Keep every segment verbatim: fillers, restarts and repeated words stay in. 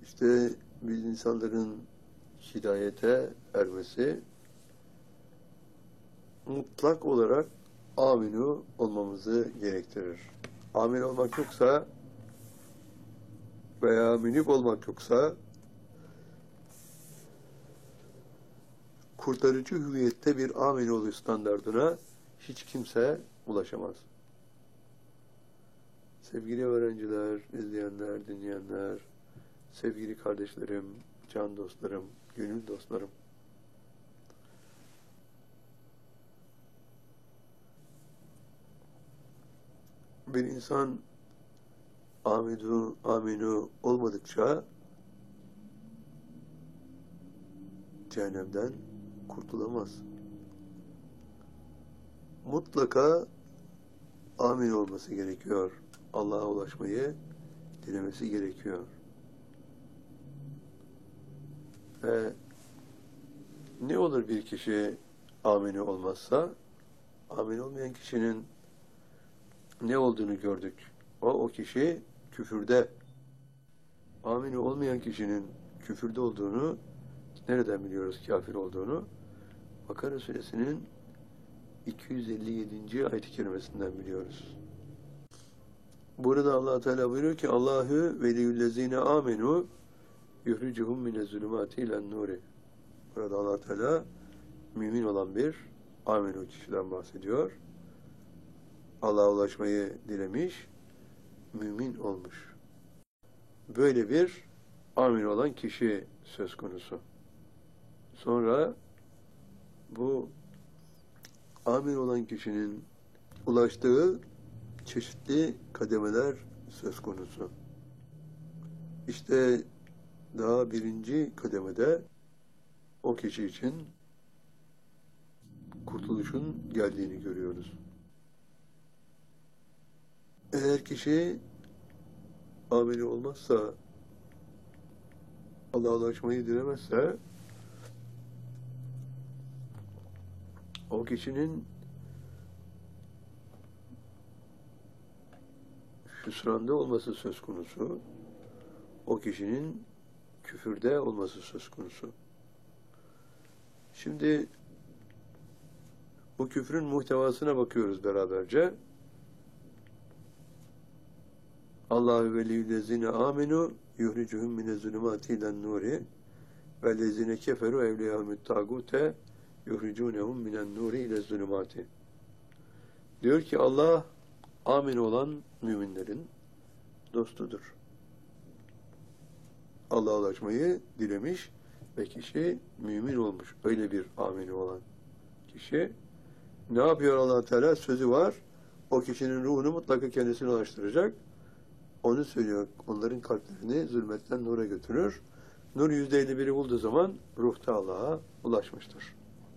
İşte biz insanların hidayete ermesi mutlak olarak aminu olmamızı gerektirir. Amin olmak yoksa veya münip olmak yoksa kurtarıcı hüviyette bir aminoğlu standardına hiç kimse ulaşamaz. Sevgili öğrenciler, izleyenler, dinleyenler, sevgili kardeşlerim, can dostlarım, gönül dostlarım. Bir insan aminu, aminu olmadıkça cehennemden kurtulamaz. Mutlaka amin olması gerekiyor. Allah'a ulaşmayı dilemesi gerekiyor. Ve ne olur bir kişi amini olmazsa, amin olmayan kişinin ne olduğunu gördük. O, o kişi küfürde. Amini olmayan kişinin küfürde olduğunu nereden biliyoruz kafir olduğunu? Bakara suresinin iki yüz elli yedinci ayet-i kerimesinden biliyoruz. Burada Allah Teala buyuruyor ki Allahu veliyullezine amenu yuhricuhum minez-zulumati ilen-nuri. Burada Allah Teala mümin olan bir aminu kişiden bahsediyor. Allah'a ulaşmayı dilemiş, mümin olmuş. Böyle bir amin olan kişi söz konusu. Sonra bu amin olan kişinin ulaştığı çeşitli kademeler söz konusu. İşte daha birinci kademede o kişi için kurtuluşun geldiğini görüyoruz. Eğer kişi ameli olmazsa, Allah'a ulaşmayı dilemezse, o kişinin hüsranda olması söz konusu, o kişinin küfürde olması söz konusu. Şimdi bu küfrün muhtevasına bakıyoruz beraberce. Allahu veliyyüllezine amenu yuhricuhum minez-zulumati ilen-nuri vellezine keferu evliyahumut tagute yuhricunhum minen-nuri ilez-zulumati. Diyor ki Allah amin olan müminlerin dostudur. Allah'a ulaşmayı dilemiş ve kişi mümin olmuş. Öyle bir amini olan kişi ne yapıyor Allah Teala? Sözü var. O kişinin ruhunu mutlaka kendisine ulaştıracak. Onu söylüyor. Onların kalplerini zulmetten nura götürür. Nur yüzde elli biri bulduğu zaman ruhta Allah'a ulaşmıştır.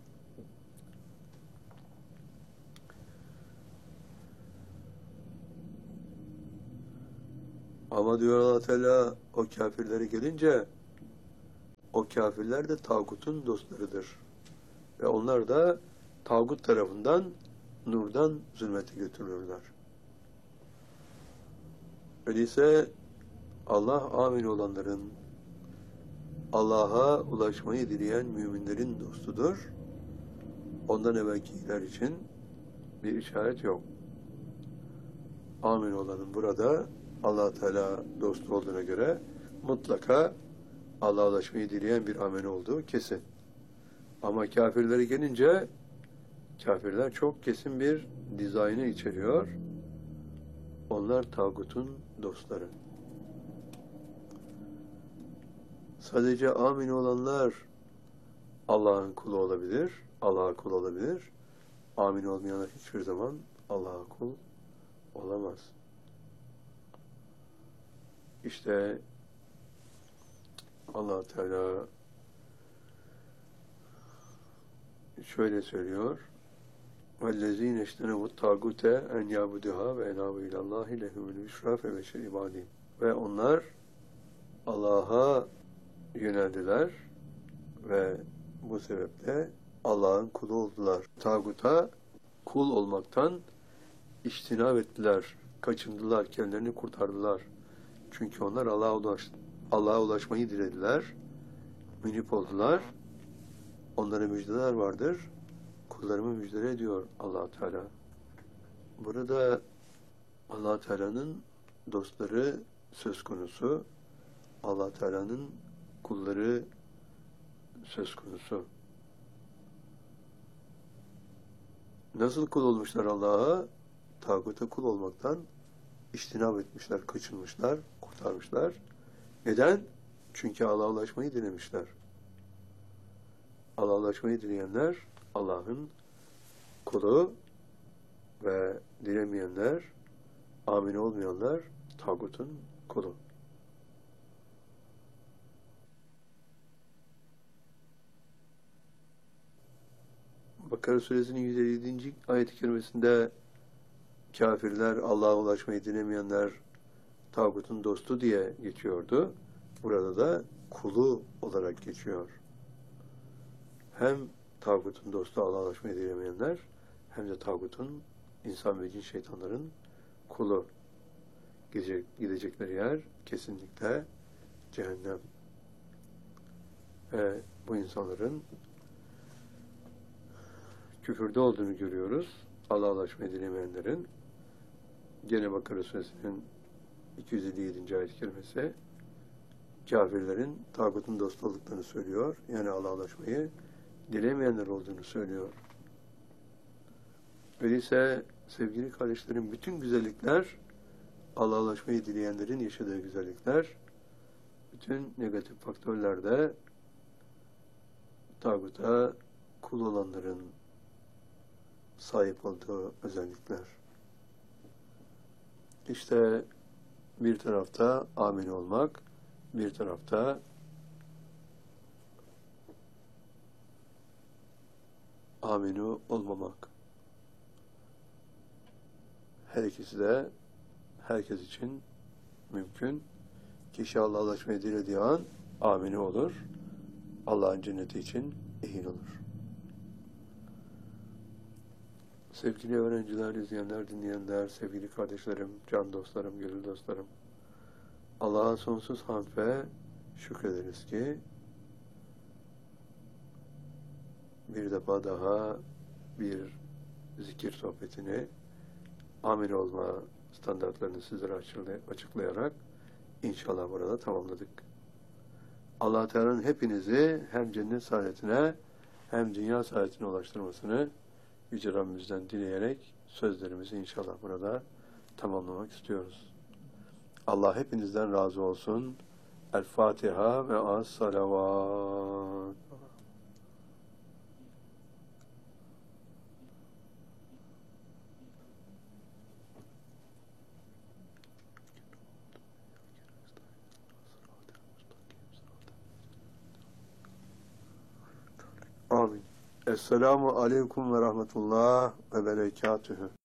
Ama diyor Allah Teala o kafirlere gelince o kafirler de tağutun dostlarıdır. Ve onlar da tağut tarafından nurdan zulmete götürülürler. Öyleyse Allah amin olanların, Allah'a ulaşmayı dileyen müminlerin dostudur. Ondan evvelkiler için bir işaret yok. Amin olanın burada Allah Teala dostu olduğuna göre mutlaka Allah'a ulaşmayı dileyen bir amin olduğu kesin. Ama kafirlere gelince kafirler çok kesin bir dizaynı içeriyor. Onlar tağutun dostları. Sadece amin olanlar Allah'ın kulu olabilir, Allah'a kul olabilir. Amin olmayanlar hiçbir zaman Allah'a kul olamaz. İşte Allah Teala şöyle söylüyor: وَالَّذ۪ينَ اَشْتَنَوُ الطَّاغُوتَ اَنْ يَعْبُدُهَا وَاَنَابُوا اِلَى اللّٰهِ لَهُمُ الْبُشْرَى فَبَشِّرْ عِبَادِهِ. Ve onlar Allah'a yöneldiler ve bu sebeple Allah'ın kulu oldular. Tağuta kul olmaktan iştinab ettiler, kaçındılar, kendilerini kurtardılar. Çünkü onlar Allah'a ulaş, Allah'a ulaşmayı dilediler. Münip oldular. Onlara müjdeler vardır. Kullarımı müjdele ediyor Allah Teala. Burada Allah Teala'nın dostları söz konusu. Allah Teala'nın kulları söz konusu. Nasıl kul olmuşlar Allah'a? Tağuta kul olmaktan içtinab etmişler, kaçınmışlar, kurtarmışlar. Neden? Çünkü Allah'a ulaşmayı dilemişler. Allah'a ulaşmayı dileyenler Allah'ın kulu ve dilemeyenler, amin olmayanlar tağutun kulu. Bakara Suresinin yüz elli yedinci ayet-i kerimesinde kafirler, Allah'a ulaşmayı dilemeyenler tağutun dostu diye geçiyordu. Burada da kulu olarak geçiyor. Hem tağutun dostu Allah'a ulaşmayı dilemeyenler hem de tağutun, insan ve cin şeytanların kulu. Gidecek, gidecekleri yer kesinlikle cehennem. Ve bu insanların küfürde olduğunu görüyoruz. Allah'a ulaşmayı dilemeyenlerin. Gene Bakara Suresinin iki yüz elli yedinci ayet-i kerimesi kafirlerin tağutun dostu olduklarını söylüyor. Yani Allah'a ulaşmayı dilemeyenler olduğunu söylüyor. Öyleyse sevgili kardeşlerim, bütün güzellikler Allah'a ulaşmayı dileyenlerin yaşadığı güzellikler, bütün negatif faktörler de tağuta kul olanların sahip olduğu özellikler. İşte bir tarafta amin olmak, bir tarafta aminu olmamak. Her ikisi de herkes için mümkün. Kişi Allah'a ulaşmayı dilediği an amini olur. Allah'ın cenneti için ehil olur. Sevgili öğrenciler, izleyenler, dinleyenler, sevgili kardeşlerim, can dostlarım, gönül dostlarım, Allah'a sonsuz hamd ve şükrederiz ki bir defa daha bir zikir sohbetini amin olma standartlarını sizlere açıklayarak inşallah burada tamamladık. Allah Teala'nın hepinizi hem cennet saadetine hem dünya saadetine ulaştırmasını Yüce Rabbimizden dileyerek sözlerimizi inşallah burada tamamlamak istiyoruz. Allah hepinizden razı olsun. El Fatiha ve as-salavat. Amin. Esselamu aleyküm ve rahmetullah ve berekatühü.